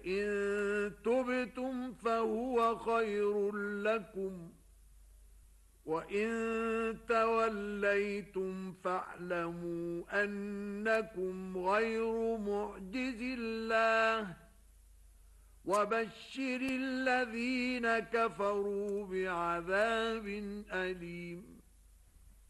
فإن تبتم فهو خير لكم، وإن توليتم فاعلموا أنكم غير معجز الله، وبشر الذين كفروا بعذاب أليم.